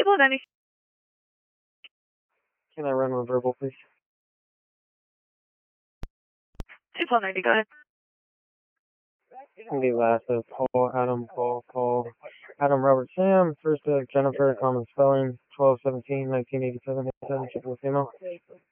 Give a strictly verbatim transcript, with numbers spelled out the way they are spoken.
Table ninety. Can I run one verbal, please? Table ninety, go ahead. The last of Paul, Adam, Paul, Paul, Adam, Robert, Sam. First of Jennifer, common spelling, twelve seventeen nineteen eighty-seven, triple female.